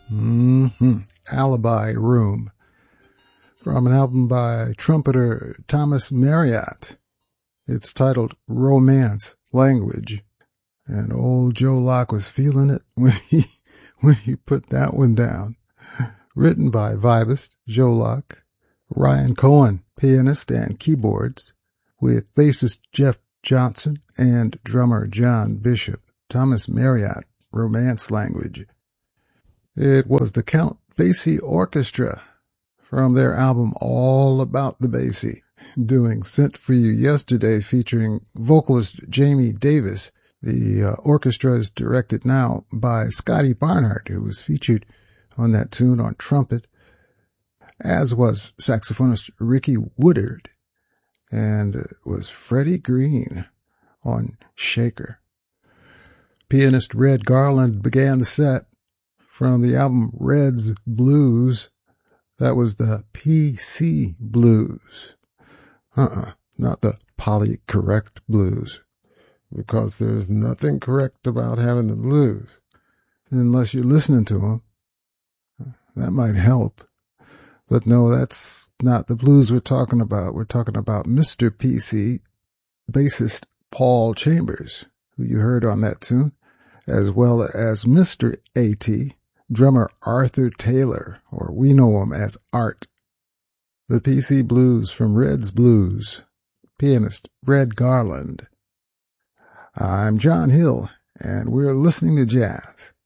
Alibi Room, from an album by trumpeter Thomas Marriott. It's titled Romance Language. And old Joe Locke was feeling it when he put that one down. Written by vibist Joe Locke, Ryan Cohen, pianist and keyboards, with bassist Jeff Johnson and drummer John Bishop. Thomas Marriott, Romance Language. It was the Count Basie Orchestra from their album All About the Basie, doing Sent For You Yesterday, featuring vocalist Jamie Davis. The orchestra is directed now by Scotty Barnhart, who was featured on that tune on trumpet, as was saxophonist Ricky Woodard, and it was Freddie Green on shaker. Pianist Red Garland began the set from the album Red's Blues. That was the PC Blues. Not the polycorrect blues, because there's nothing correct about having the blues, unless you're listening to them. That might help. But no, that's not the blues we're talking about. We're talking about Mr. PC, bassist Paul Chambers, who you heard on that tune, as well as Mr. AT, drummer Arthur Taylor, or we know him as Art. The PC Blues from Red's Blues, pianist Red Garland. I'm John Hill, and we're listening to jazz.